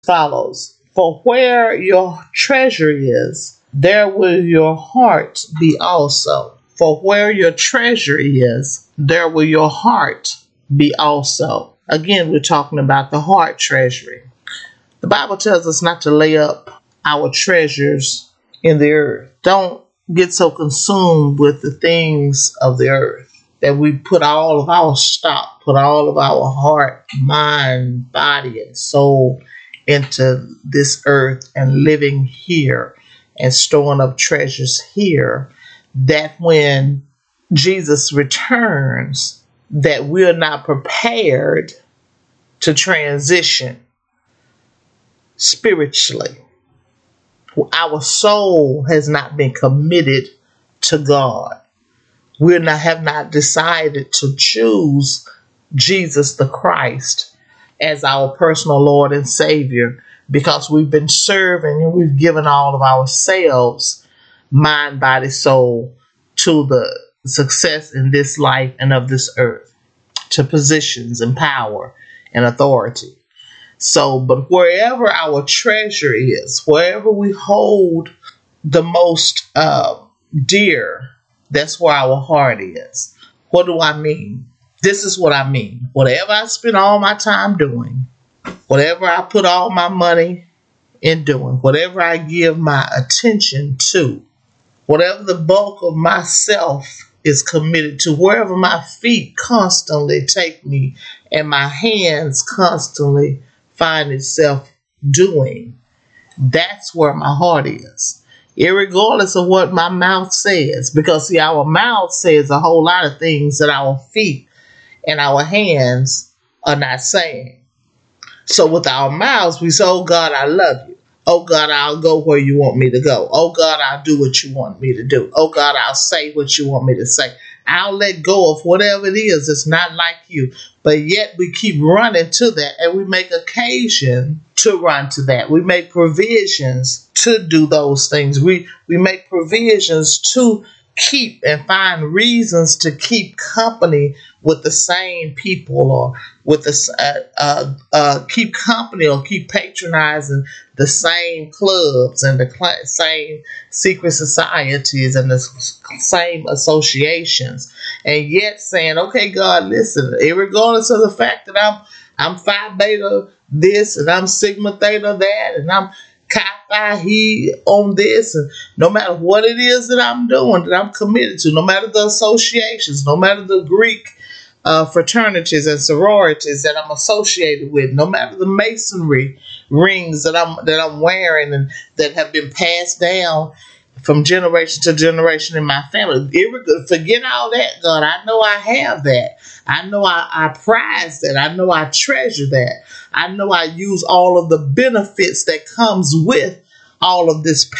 follows. For where your treasure is, there will your heart be also. For where your treasure is, there will your heart be also. Again, we're talking about the heart treasury. The Bible tells us not to lay up our treasures in the earth. Don't get so consumed with the things of the earth that we put all of our stock, put all of our heart, mind, body, and soul into this earth and living here and storing up treasures here, that when Jesus returns, that we're not prepared to transition spiritually. Our soul has not been committed to God. Have not decided to choose Jesus the Christ as our personal Lord and Savior, because we've been serving and we've given all of ourselves, mind, body, soul, to the success in this life and of this earth, to positions and power and authority. So, but wherever our treasure is, wherever we hold the most dear, that's where our heart is. What do I mean? This is what I mean. Whatever I spend all my time doing, whatever I put all my money in doing, whatever I give my attention to, whatever the bulk of myself is committed to, wherever my feet constantly take me and my hands constantly find itself doing, that's where my heart is. Irregardless of what my mouth says. Because see, our mouth says a whole lot of things that our feet and our hands are not saying. So with our mouths, we say, oh God, I love you. Oh God, I'll go where you want me to go. Oh God, I'll do what you want me to do. Oh God, I'll say what you want me to say. I'll let go of whatever it is. It's not like you. But yet we keep running to that, and we make occasion to run to that. We make provisions to do those things. We make provisions to keep and find reasons to keep company with the same people, or with the keep company or keep patronizing the same clubs and the same secret societies and the same associations, and yet saying, okay, God, listen, regardless of the fact that I'm Phi Beta this and I'm Sigma Theta that and I'm Chi Phi He on this, and no matter what it is that I'm doing, that I'm committed to, no matter the associations, no matter the Greek fraternities and sororities that I'm associated with, no matter the masonry rings that I'm wearing and that have been passed down from generation to generation in my family. Forget all that, God. I know I have that. I know I prize that. I know I treasure that. I know I use all of the benefits that comes with all of this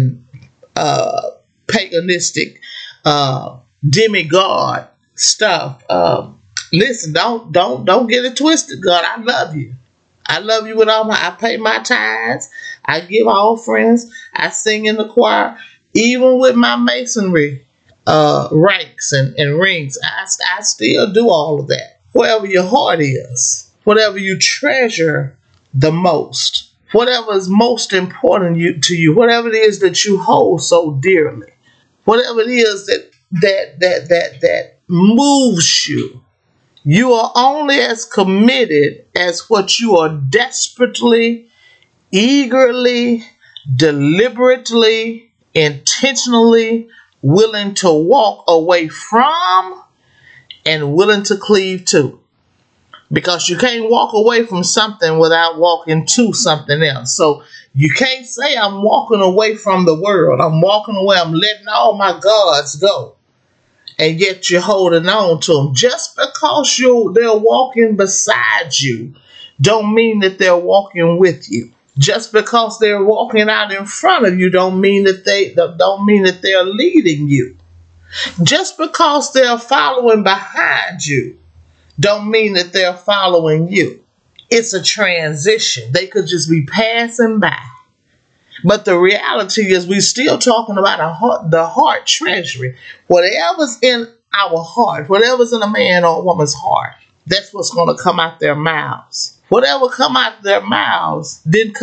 paganistic demigod stuff. Listen, don't get it twisted, God. I love you. I love you with all I pay my tithes. I give offerings. I sing in the choir. Even with my masonry ranks and rings, I still do all of that. Wherever your heart is, whatever you treasure the most, whatever is most important to you, whatever it is that you hold so dearly, whatever it is that moves you, you are only as committed as what you are desperately, eagerly, deliberately, intentionally willing to walk away from and willing to cleave to. Because you can't walk away from something without walking to something else. So you can't say, I'm walking away from the world. I'm walking away. I'm letting all my gods go. And yet you're holding on to them. Just because they're walking beside you don't mean that they're walking with you. Just because they're walking out in front of you don't mean that they're leading you. Just because they're following behind you don't mean that they're following you. It's a transition. They could just be passing by. But the reality is we're still talking about the heart treasury. Whatever's in our heart, whatever's in a man or a woman's heart, that's what's going to come out their mouths. Whatever come out their mouths didn't